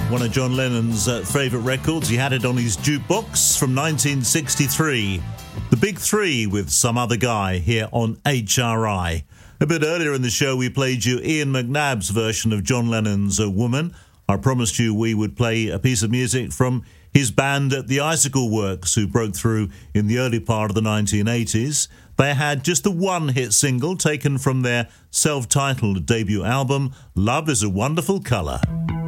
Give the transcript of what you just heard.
one of John Lennon's favourite records. He had it on his jukebox from 1963. The Big Three with Some Other Guy here on HRI. A bit earlier in the show we played you Ian McNabb's version of John Lennon's Woman. I promised you we would play a piece of music from his band The Icicle Works, who broke through in the early part of the 1980s. They had just the one hit single taken from their self-titled debut album, Love is a Wonderful Colour.